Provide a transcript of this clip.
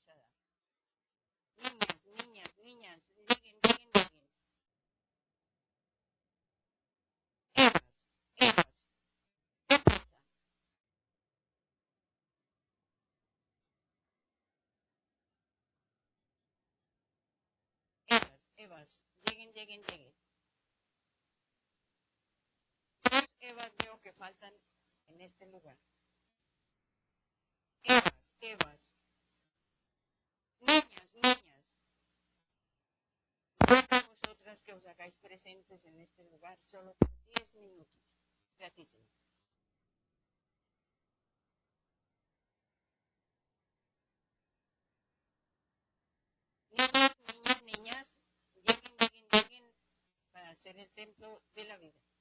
posada. Niñas, niñas, niñas, lleguen, lleguen, lleguen. Evas, Evas, ¿qué pasa? Evas, Evas, lleguen, lleguen, lleguen. Dos Evas veo que faltan en este lugar. Evas, Evas. Niñas, niñas. Ruego a vosotras que os hagáis presentes en este lugar solo por 10 minutos. Gratísimas. Niñas, niñas, niñas, lleguen, lleguen, lleguen para hacer el templo de la vida.